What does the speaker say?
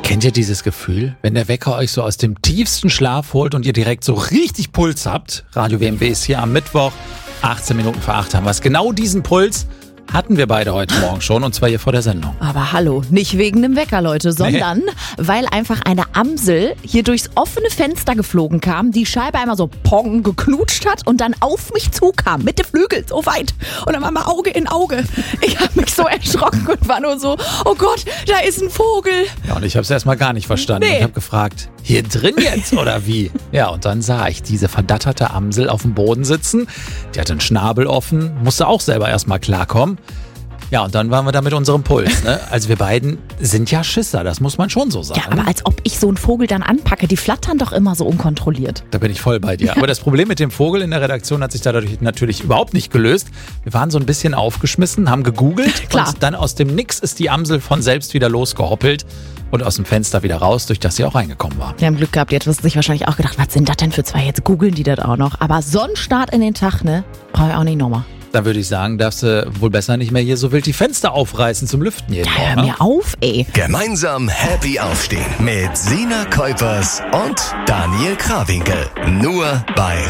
Kennt ihr dieses Gefühl, wenn der Wecker euch so aus dem tiefsten Schlaf holt und ihr direkt so richtig Puls habt? Radio WMW ist hier am Mittwoch, 18 Minuten vor 8 haben wir es. Genau diesen Puls hatten wir beide heute Morgen schon, und zwar hier vor der Sendung. Aber hallo, nicht wegen dem Wecker, Leute, sondern weil einfach eine Amsel hier durchs offene Fenster geflogen kam, die Scheibe einmal so pong geknutscht hat und dann auf mich zukam, mit den Flügeln, so weit. Und dann war mal Auge in Auge. Ich habe mich so erschrocken und war nur so, oh Gott, da ist ein Vogel. Ja, und ich habe es erstmal gar nicht verstanden. Nee. Ich habe gefragt, hier drin jetzt oder wie? Ja, und dann sah ich diese verdatterte Amsel auf dem Boden sitzen. Die hatte einen Schnabel offen, musste auch selber erstmal klarkommen. Ja, und dann waren wir da mit unserem Puls. Ne? Also wir beiden sind ja Schisser, das muss man schon so sagen. Ja, aber als ob ich so einen Vogel dann anpacke, die flattern doch immer so unkontrolliert. Da bin ich voll bei dir. Aber das Problem mit dem Vogel in der Redaktion hat sich dadurch natürlich überhaupt nicht gelöst. Wir waren so ein bisschen aufgeschmissen, haben gegoogelt. Klar. Und dann aus dem Nix ist die Amsel von selbst wieder losgehoppelt und aus dem Fenster wieder raus, durch das sie auch reingekommen war. Wir haben Glück gehabt, die hat sich wahrscheinlich auch gedacht, was sind das denn für zwei? Jetzt googeln die das auch noch. Aber so ein Start in den Tag, ne, brauche ich auch nicht nochmal. Dann würde ich sagen, darfst du wohl besser nicht mehr hier so wild die Fenster aufreißen zum Lüften jeden Ja, hör Morgen. Ne? mir auf, ey. Gemeinsam happy aufstehen mit Sina Kuipers und Daniel Krawinkel. Nur bei